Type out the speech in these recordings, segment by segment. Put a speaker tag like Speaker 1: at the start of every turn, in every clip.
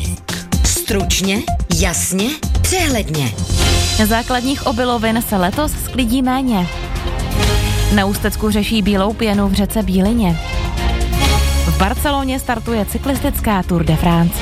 Speaker 1: Blaník.
Speaker 2: Stručně, jasně, přehledně.
Speaker 3: Základních obilovin se letos sklidí méně. Na Ústecku řeší bílou pěnu v řece Bílině. V Barceloně startuje cyklistická Tour de France.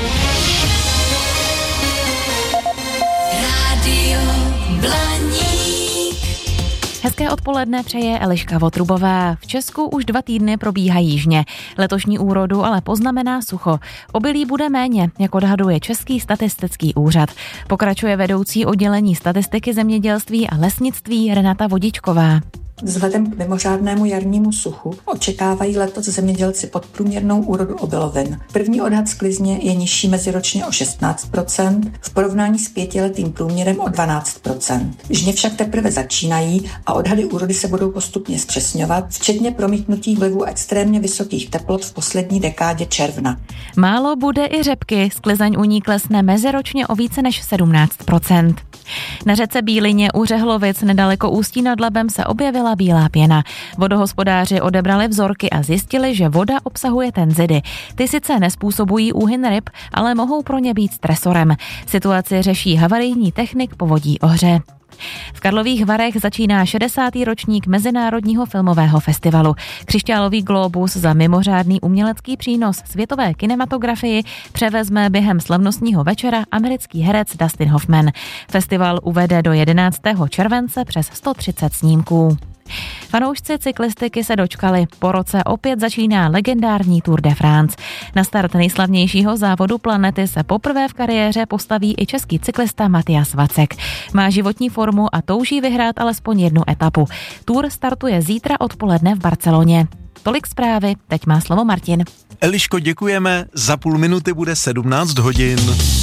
Speaker 2: Rádio Blaník.
Speaker 3: Hezké odpoledne přeje Eliška Votrubová. V Česku už 2 týdny probíhají žně. Letošní úrodu ale poznamená sucho. Obilí bude méně, jak odhaduje Český statistický úřad. Pokračuje vedoucí oddělení statistiky zemědělství a lesnictví Renata Vodičková.
Speaker 4: Vzhledem k mimořádnému jarnímu suchu očekávají letos zemědělci podprůměrnou úrodu obilovin. První odhad sklizně je nižší meziročně o 16%, v porovnání s 5letým průměrem o 12%. Žně však teprve začínají a odhady úrody se budou postupně zpřesňovat, včetně promítnutí vlivu extrémně vysokých teplot v poslední dekádě června.
Speaker 3: Málo bude i řepky, sklizeň u ní klesne meziročně o více než 17%. Na řece Bílině u Řehlovic nedaleko Ústí nad Labem se objevila bílá pěna. Vodohospodáři odebrali vzorky a zjistili, že voda obsahuje tenzidy. Ty sice nespůsobují úhyn ryb, ale mohou pro ně být stresorem. Situaci řeší havarijní technik Povodí Ohře. V Karlových Varech začíná 60. ročník Mezinárodního filmového festivalu. Křišťálový glóbus za mimořádný umělecký přínos světové kinematografii převezme během slavnostního večera americký herec Dustin Hoffman. Festival uvede do 11. července přes 130 snímků. Fanoušci cyklistiky se dočkali. Po roce opět začíná legendární Tour de France. Na start nejslavnějšího závodu planety se poprvé v kariéře postaví i český cyklista Matyas Vacek. Má životní formu a touží vyhrát alespoň jednu etapu. Tour startuje zítra odpoledne v Barceloně. Tolik zprávy, teď má slovo Martin.
Speaker 1: Eliško, děkujeme, za půl minuty bude 17 hodin.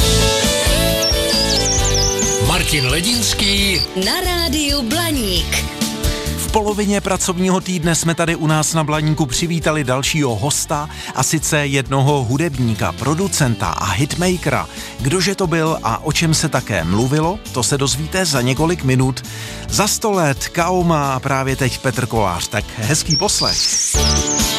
Speaker 1: Martin Ledínský
Speaker 2: Na rádiu Blaník.
Speaker 1: V polovině pracovního týdne jsme tady u nás na Blaníku přivítali dalšího hosta, a sice jednoho hudebníka, producenta a hitmakera. Kdože to byl a o čem se také mluvilo, to se dozvíte za několik minut. Za 100 let Kao má právě teď Petr Kolář, tak hezký poslech.